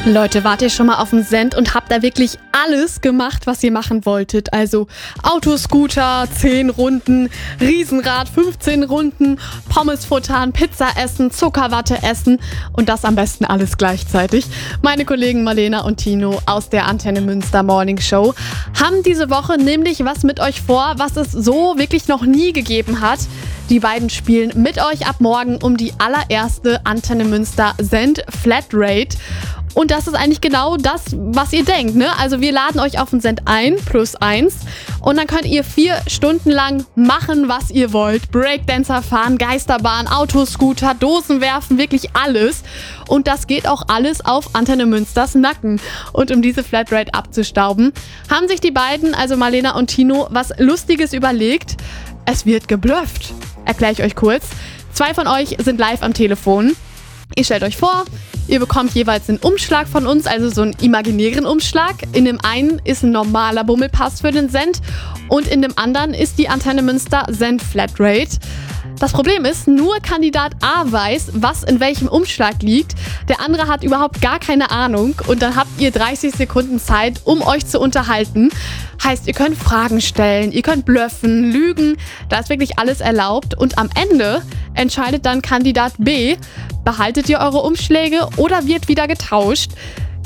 Leute, wart ihr schon mal auf dem Send und habt da wirklich alles gemacht, was ihr machen wolltet? Also Autoscooter, 10 Runden, Riesenrad, 15 Runden, Pommes futtern, Pizza essen, Zuckerwatte essen und das am besten alles gleichzeitig. Meine Kollegen Marlena und Tino aus der Antenne Münster Morning Show haben diese Woche nämlich was mit euch vor, was es so wirklich noch nie gegeben hat. Die beiden spielen mit euch ab morgen um die allererste Antenne Münster Send Flatrate. Und das ist eigentlich genau das, was ihr denkt, ne? Also wir laden euch auf den Send ein, +1. Und dann könnt ihr 4 Stunden lang machen, was ihr wollt. Breakdancer fahren, Geisterbahn, Autoscooter, Dosen werfen, wirklich alles. Und das geht auch alles auf Antenne Münsters Nacken. Und um diese Flatrate abzustauben, haben sich die beiden, also Marlena und Tino, was Lustiges überlegt. Es wird geblufft. Erkläre ich euch kurz. 2 von euch sind live am Telefon. Ihr stellt euch vor, ihr bekommt jeweils einen Umschlag von uns, also so einen imaginären Umschlag. In dem einen ist ein normaler Bummelpass für den Send und in dem anderen ist die Antenne Münster Send Flatrate. Das Problem ist, nur Kandidat A weiß, was in welchem Umschlag liegt. Der andere hat überhaupt gar keine Ahnung und dann habt ihr 30 Sekunden Zeit, um euch zu unterhalten. Heißt, ihr könnt Fragen stellen, ihr könnt bluffen, lügen, da ist wirklich alles erlaubt. Und am Ende entscheidet dann Kandidat B, behaltet ihr eure Umschläge oder wird wieder getauscht.